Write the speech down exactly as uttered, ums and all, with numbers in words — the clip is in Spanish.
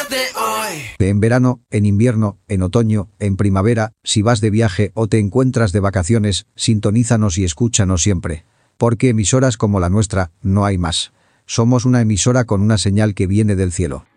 de hoy. En verano, en invierno, en otoño, en primavera, si vas de viaje o te encuentras de vacaciones, sintonízanos y escúchanos siempre. Porque emisoras como la nuestra, no hay más. Somos una emisora con una señal que viene del cielo.